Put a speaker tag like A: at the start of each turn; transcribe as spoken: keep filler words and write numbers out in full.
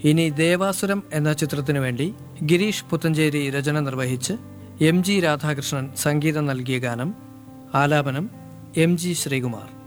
A: ഇനി ദേവാസുരം എന്ന ചിത്രത്തിനു വേണ്ടി ഗിരീഷ് പുത്തഞ്ചേരി രചന നിർവഹിച്ച് എം ജി രാധാകൃഷ്ണൻ സംഗീതം നൽകിയ ഗാനം. ആലാപനം എം ജി ശ്രീകുമാർ.